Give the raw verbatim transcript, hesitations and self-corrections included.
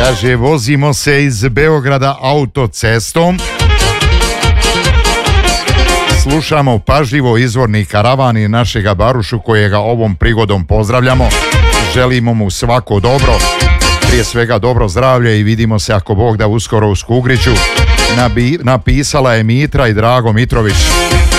Kaže, vozimo se iz Beograda autocestom. Slušamo pažljivo izvorni karavan i našega Barušu kojega ovom prigodom pozdravljamo. Želimo mu svako dobro. Prije svega dobro zdravlje i vidimo se ako Bog da uskoro u Skugriću. Nabi, napisala je Mitra i Drago Mitrović.